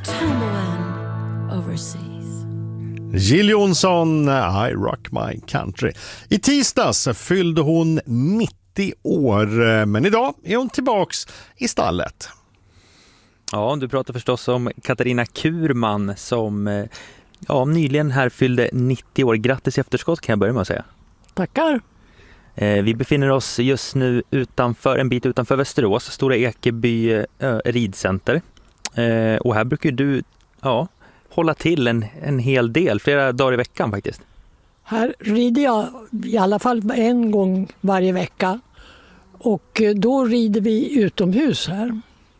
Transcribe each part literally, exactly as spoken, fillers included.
tumbling overseas. Jill Johnson, I Rock My Country. I tisdags fyllde hon nittio år, men idag är hon tillbaks i stallet. Ja, du pratar förstås om Katarina Kurman som ja, nyligen här fyllde nittio år. Grattis i efterskott kan jag börja med att säga. Tackar. Eh, vi befinner oss just nu utanför, en bit utanför Västerås, Stora Ekeby eh, ridcenter. Eh, och här brukar du ja, hålla till en, en hel del, flera dagar i veckan faktiskt. Här rider jag i alla fall en gång varje vecka. Och då rider vi utomhus här.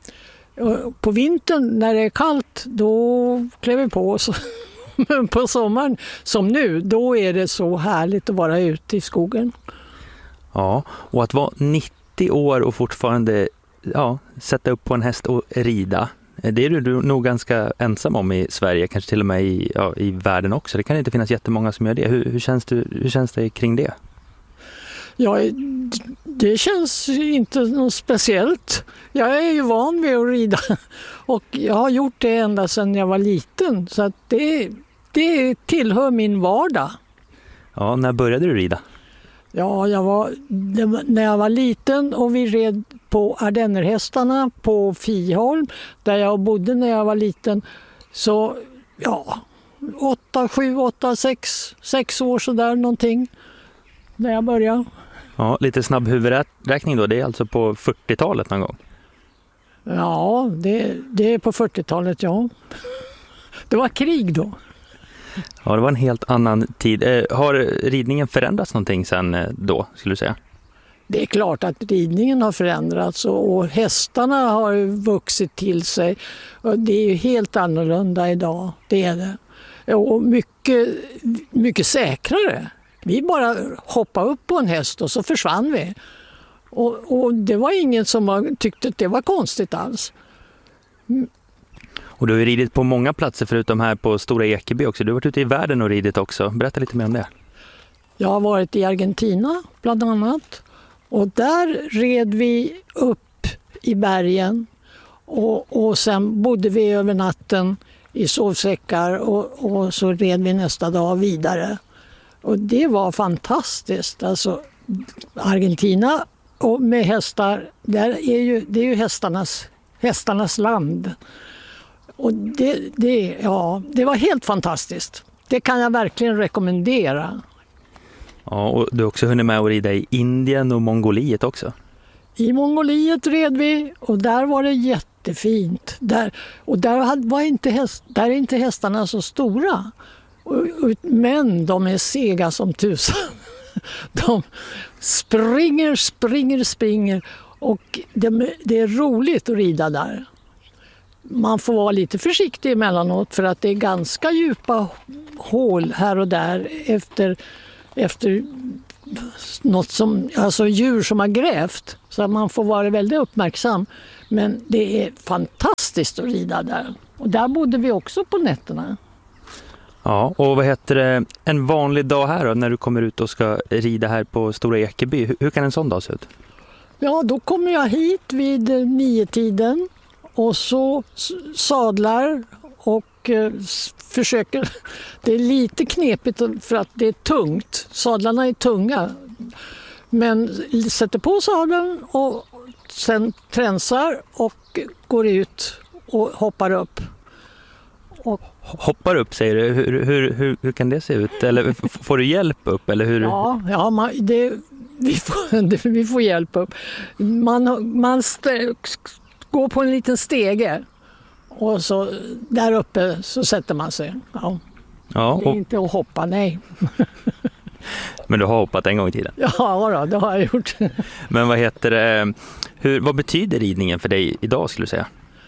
På vintern när det är kallt, då klär vi på oss. Men på sommaren, som nu, då är det så härligt att vara ute i skogen. Ja, och att vara nittio år och fortfarande ja, sätta upp på en häst och rida. Det är du nog ganska ensam om i Sverige, kanske till och med i, ja, i världen också. Det kan inte finnas jättemånga som gör det. Hur, hur, känns det hur känns det kring det? Ja, det känns inte något speciellt. Jag är ju van vid att rida och jag har gjort det ända sedan jag var liten. Så att det, det tillhör min vardag. Ja, när började du rida? Ja, jag var, var, när jag var liten och vi red på Ardennerhästarna på Fiholm där jag bodde när jag var liten. Så ja, åtta, sju, åtta, sex, sex år sådär någonting när jag började. Ja, lite snabb huvudräkning då, det är alltså på fyrtiotalet någon gång? Ja, det, det är på fyrtiotalet, ja. Det var krig då. Ja, det var en helt annan tid. Eh, har ridningen förändrats någonting sen eh, då, skulle du säga? Det är klart att ridningen har förändrats och, och hästarna har vuxit till sig. Och det är ju helt annorlunda idag, det är det. Och mycket, mycket säkrare. Vi bara hoppade upp på en häst och så försvann vi. Och, och det var ingen som tyckte att det var konstigt alls. Och du har ju ridit på många platser förutom här på Stora Ekeby också. Du har varit ute i världen och ridit också. Berätta lite mer om det. Jag har varit i Argentina bland annat. Och där red vi upp i bergen. Och, och sen bodde vi över natten i sovsäckar och, och så red vi nästa dag vidare. Och det var fantastiskt. Alltså, Argentina och med hästar, där är ju, det är ju hästarnas, hästarnas land. Och det, det, ja, det var helt fantastiskt. Det kan jag verkligen rekommendera. Ja, och du har också hunnit med att rida i Indien och Mongoliet också. I Mongoliet red vi och där var det jättefint. Där, och där, var inte häst, där är inte hästarna så stora. Men de är sega som tusan. De springer, springer, springer och det, det är roligt att rida där. Man får vara lite försiktig emellanåt för att det är ganska djupa hål här och där efter, efter något som, alltså djur som har grävt. Så man får vara väldigt uppmärksam. Men det är fantastiskt att rida där. Och där bodde vi också på nätterna. Ja, och vad heter det, en vanlig dag här då, när du kommer ut och ska rida här på Stora Ekeby, hur, hur kan en sån dag se ut? Ja, då kommer jag hit vid nio tiden och så sadlar och eh, försöker, det är lite knepigt för att det är tungt, sadlarna är tunga, men sätter på sadeln och sen tränsar och går ut och hoppar upp. Och hoppar upp säger du, hur, hur, hur, hur kan det se ut? Eller får du hjälp upp? Eller hur? Ja, ja man, det, vi, får, det, vi får hjälp upp. Man, man st- går på en liten stege och så där uppe så sätter man sig. Ja. Ja, och... Det är inte att hoppa, nej. Men du har hoppat en gång i tiden? Ja, då, det har jag gjort. Men vad heter det, hur, vad betyder ridningen för dig idag skulle du säga?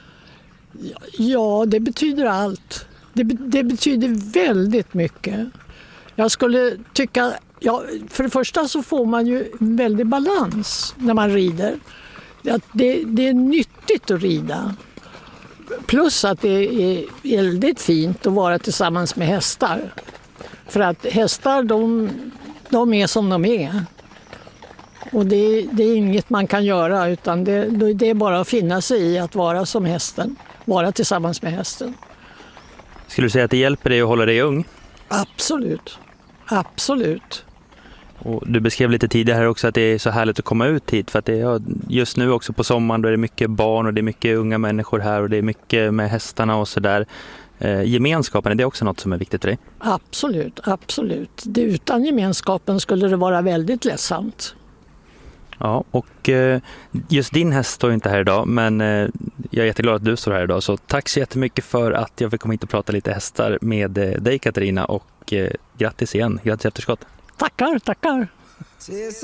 Ja, det betyder allt. Det, det betyder väldigt mycket. Jag skulle tycka, ja, för det första så får man ju en väldig balans när man rider. Att det, det är nyttigt att rida. Plus att det är väldigt fint att vara tillsammans med hästar. För att hästar, de, de är som de är. Och det, det är inget man kan göra utan det, det är bara att finna sig i att vara som hästen. vara tillsammans med hästen. Skulle du säga att det hjälper dig att hålla dig ung? Absolut, absolut. Och du beskrev lite tidigare här också att det är så härligt att komma ut hit, för att det är just nu också på sommaren, då är det mycket barn och det är mycket unga människor här och det är mycket med hästarna och sådär. Eh, gemenskapen, är det också något som är viktigt för dig? Absolut, absolut. Det, utan gemenskapen skulle det vara väldigt ledsamt. Ja, och eh, just din häst står inte här idag, men eh, jag är jätteglad att du står här idag, så tack så jättemycket för att jag fick komma hit och prata lite hästar med eh, dig, Katarina, och eh, grattis igen, grattis efterskott. Tackar, tackar.